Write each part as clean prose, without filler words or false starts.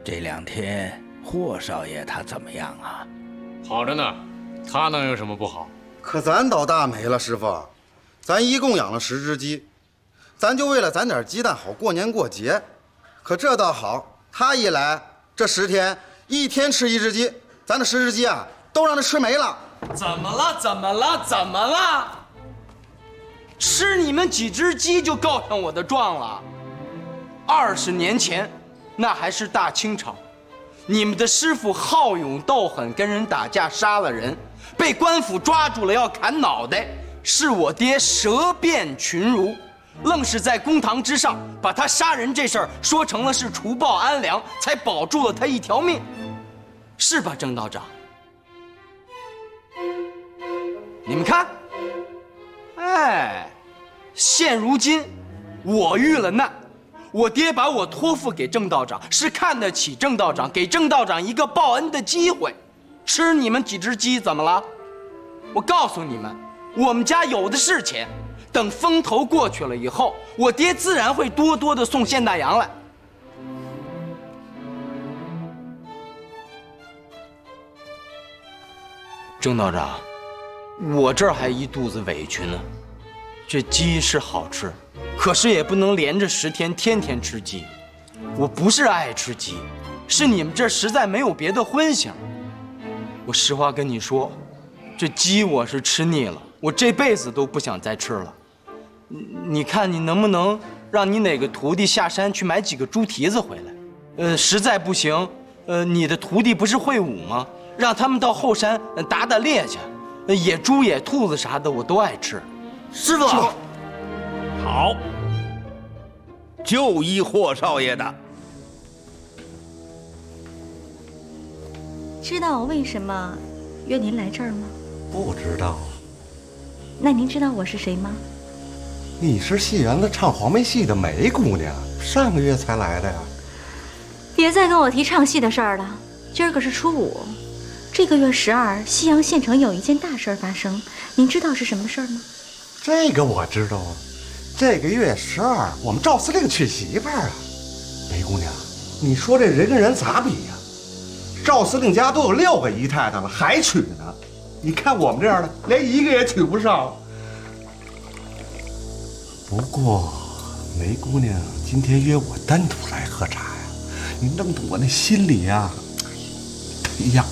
这2天霍少爷他怎么样啊？ 好着呢，他能有什么不好？ 可咱倒大霉了，师傅，咱一共养了10只鸡，咱就为了攒点鸡蛋好过年过节。可这倒好，他一来，这10天1天吃1只鸡，咱这10只鸡啊都让他吃没了。 怎么了？怎么了？怎么了？吃你们几只鸡就告上我的状了？20年前，那还是大清朝，你们的师傅好勇斗狠，跟人打架杀了人，被官府抓住了要砍脑袋，是我爹舌辩群儒，愣是在公堂之上把他杀人这事儿说成了是除暴安良，才保住了他一条命，是吧，郑道长？你们看，哎，现如今我遇了难，我爹把我托付给郑道长，是看得起郑道长，给郑道长一个报恩的机会。吃你们几只鸡怎么了？我告诉你们，我们家有的是钱，等风头过去了以后，我爹自然会多多的送现大洋来。郑道长，我这儿还一肚子委屈呢。这鸡是好吃，可是也不能连着10天天天吃鸡。我不是爱吃鸡，是你们这实在没有别的荤腥。我实话跟你说，这鸡我是吃腻了，我这辈子都不想再吃了。你看你能不能让你哪个徒弟下山去买几个猪蹄子回来？实在不行，你的徒弟不是会武吗？让他们到后山打打猎去，野猪野兔子啥的我都爱吃。 师傅，好，就依霍少爷的。 知道我为什么约您来这儿吗？ 不知道。 那您知道我是谁吗？ 你是戏园子唱黄梅戏的梅姑娘，上个月才来的呀。 别再跟我提唱戏的事儿了，今儿个是初5，这个月12，西阳县城有一件大事发生，您知道是什么事儿吗？ 这个我知道啊，这个月12，我们赵司令娶媳妇儿啊。梅姑娘，你说这人跟人咋比呀？赵司令家都有6个姨太太了，还娶呢。你看我们这样的，连一个也娶不上。不过，梅姑娘今天约我单独来喝茶呀，你弄得我那心里呀，一样。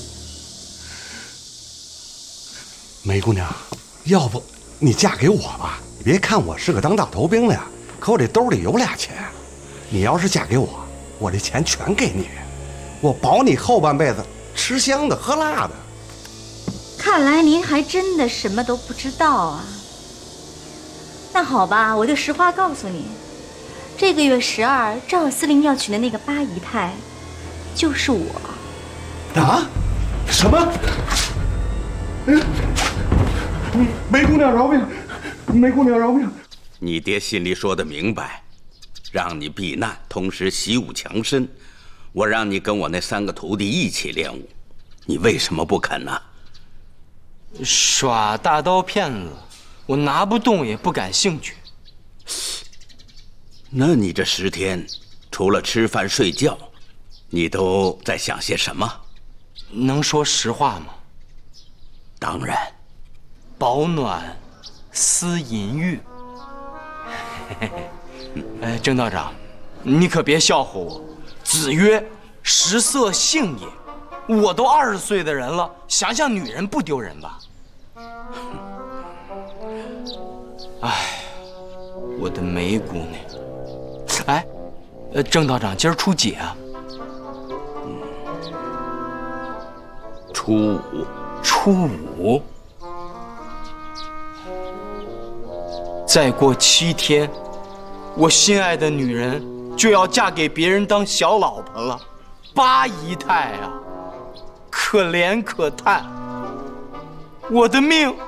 梅姑娘，要不你嫁给我吧？你别看我是个当大头兵的呀，可我这兜里有俩钱。你要是嫁给我，我这钱全给你，我保你后半辈子吃香的喝辣的。 看来您还真的什么都不知道啊。那好吧，我就实话告诉你，这个月12，赵司令要娶的那个8姨太，就是我。 啊？什么？梅姑娘饶命！梅姑娘饶命！ 你爹心里说的明白，让你避难，同时习武强身。我让你跟我那3个徒弟一起练武，你为什么不肯呢？ 耍大刀片子，我拿不动也不感兴趣。 那你这10天，除了吃饭睡觉，你都在想些什么？ 能说实话吗？ 当然。 保暖思淫欲。哎，郑道长，你可别笑话我。子曰：“食色性也。”我都20岁的人了，想想女人不丢人吧？哎，我的梅姑娘。哎，郑道长，今儿初几啊？ 初5。 初5。再过7天，我心爱的女人就要嫁给别人当小老婆了。8姨太啊，可怜可叹，我的命